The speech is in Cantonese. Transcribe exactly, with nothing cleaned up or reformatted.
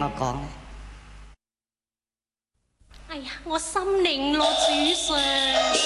我講。 哎呀，我心領咯，主上。